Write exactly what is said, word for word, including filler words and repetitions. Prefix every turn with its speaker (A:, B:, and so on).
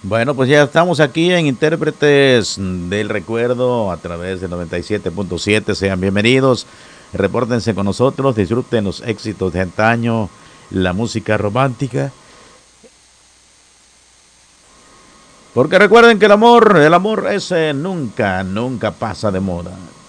A: Bueno, pues ya estamos aquí en Intérpretes del Recuerdo a través de noventa y siete punto siete. Sean bienvenidos, repórtense con nosotros, disfruten los éxitos de antaño, la música romántica. Porque recuerden que el amor, el amor ese nunca, nunca pasa de moda.